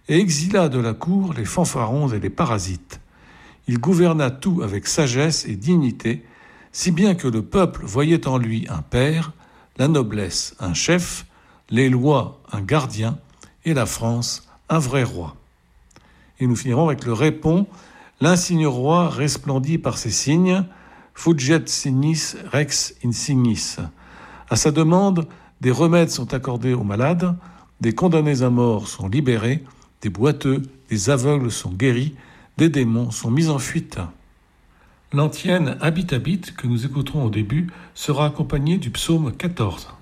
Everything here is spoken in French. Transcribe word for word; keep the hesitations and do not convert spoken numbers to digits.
et exila de la cour les fanfarons et les parasites. Il gouverna tout avec sagesse et dignité, si bien que le peuple voyait en lui un père, la noblesse un chef, les lois un gardien et la France un vrai roi. Et nous finirons avec le répond. L'insigne roi resplendit par ses signes, Fugget signis rex insignis. À sa demande, des remèdes sont accordés aux malades, des condamnés à mort sont libérés, des boiteux, des aveugles sont guéris, des démons sont mis en fuite. L'antienne Habit Habit, que nous écouterons au début, sera accompagnée du psaume quatorze.